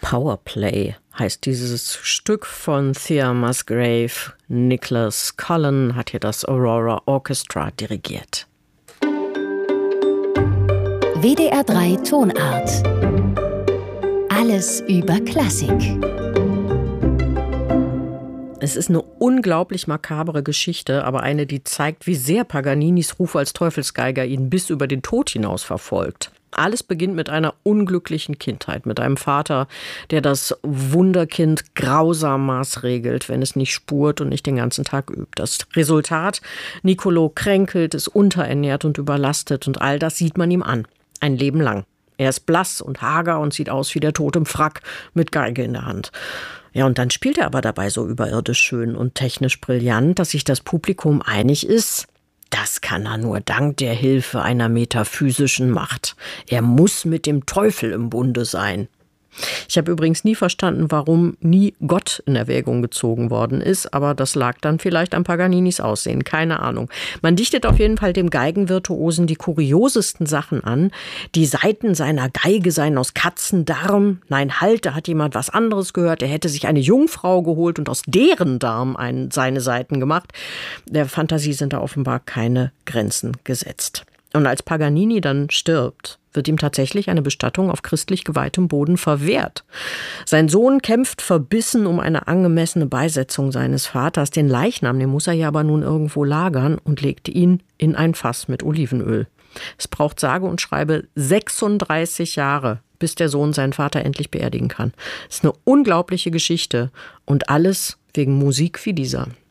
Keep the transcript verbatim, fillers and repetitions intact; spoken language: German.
Powerplay heißt dieses Stück von Thea Musgrave. Nicholas Cullen hat hier das Aurora Orchestra dirigiert. W D R drei Tonart. Alles über Klassik. Es ist eine unglaublich makabere Geschichte, aber eine, die zeigt, wie sehr Paganinis Ruf als Teufelsgeiger ihn bis über den Tod hinaus verfolgt. Alles beginnt mit einer unglücklichen Kindheit, mit einem Vater, der das Wunderkind grausam maßregelt, wenn es nicht spurt und nicht den ganzen Tag übt. Das Resultat: Niccolò kränkelt, ist unterernährt und überlastet, und all das sieht man ihm an, ein Leben lang. Er ist blass und hager und sieht aus wie der Tod im Frack mit Geige in der Hand. Ja, und dann spielt er aber dabei so überirdisch schön und technisch brillant, dass sich das Publikum einig ist: Das kann er nur dank der Hilfe einer metaphysischen Macht. Er muss mit dem Teufel im Bunde sein. Ich habe übrigens nie verstanden, warum nie Gott in Erwägung gezogen worden ist, aber das lag dann vielleicht an Paganinis Aussehen, keine Ahnung. Man dichtet auf jeden Fall dem Geigenvirtuosen die kuriosesten Sachen an. Die Saiten seiner Geige seien aus Katzendarm. Nein, halt, da hat jemand was anderes gehört. Er hätte sich eine Jungfrau geholt und aus deren Darm ein, seine Saiten gemacht. Der Fantasie sind da offenbar keine Grenzen gesetzt. Und als Paganini dann stirbt, wird ihm tatsächlich eine Bestattung auf christlich geweihtem Boden verwehrt. Sein Sohn kämpft verbissen um eine angemessene Beisetzung seines Vaters. Den Leichnam, den muss er ja aber nun irgendwo lagern, und legt ihn in ein Fass mit Olivenöl. Es braucht sage und schreibe sechsunddreißig Jahre, bis der Sohn seinen Vater endlich beerdigen kann. Das ist eine unglaubliche Geschichte, und alles wegen Musik wie dieser.